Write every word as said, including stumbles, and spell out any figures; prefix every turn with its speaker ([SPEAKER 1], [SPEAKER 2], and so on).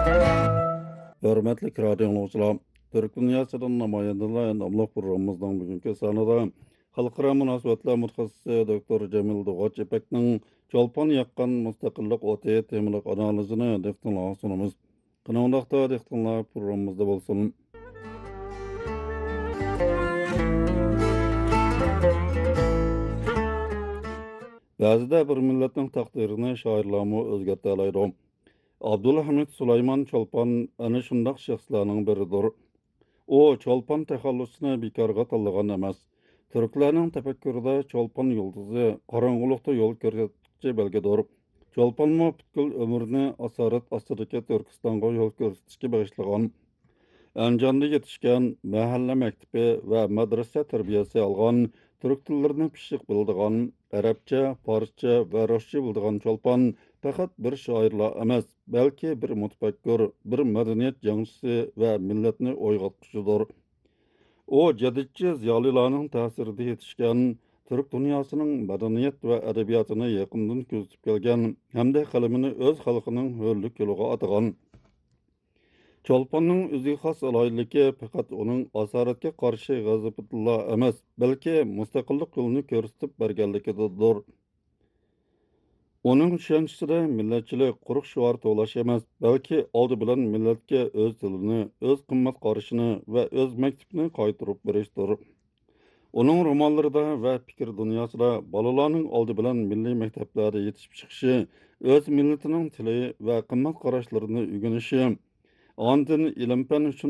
[SPEAKER 1] Hörmətli radio dinləyicilər, Türk dünyasının nümayəndələri namlıq programımızdan bugünkü sanıda xalqara münasibətlər mütəxəssisi doktor Cemil Doğaç İpəknin Çolpan yaqqan müstəqillik otu temillik analizini diqqətinizə sunumuz. Qınavdaqda diqqətinizlər programımızda bolsun. Bəzida bir millətin təqdirini şairlərmə özgərtə alaydı. Abdülhamid Süleyman Çolpan ana şundaq şəxslərinin biridir. O, Çolpan təxəllüsünü bekarga tanlagan emas. Türklərinin təfəkkürüdə Çolpan yıldızı qaranğılıqda yol göstərgücü belgedir. Çolpanmı bütkül ömrünü asarat asırıki Türkistanğa yol göstərişə bağışlagan. Anjanda yetişken mahalle mektebi ve medrese terbiyesi algan, Türk tillerini pişik bildiğan, Arapça, Farsça ve Rusça bildiğan Çolpan fakat bir şairla emas, belki bir mutfakkur, bir medeniyet yancısı ve milletini oygutkucudur. O, cedidçi ziyalilarının tesirinde yetişken, Türk dünyasının medeniyet ve edebiyatını yakından gözüp gelgen, hem de kalemini öz halkının hürlük yoluğa atıgan. Çolpanның özü xas alaylығы faqat onun asaratga qarshi g'azabilla emas, balki mustaqillik yo'lini ko'rsatib berganligidir. Onun ishonchida millatchilik quruq shuar to'lash emas, balki oldi bilan millatga o'z tilini, o'z qimmat qarashini va o'z maktabini qaytarib berishdir. Onun romanlarida va fikr dunyosida bolalarning oldi bilan milliy maktablarda yetishib chiqishi, o'z millatining tili va qimmat qarashlarini o'rganishi, Andın ilim-fan üçün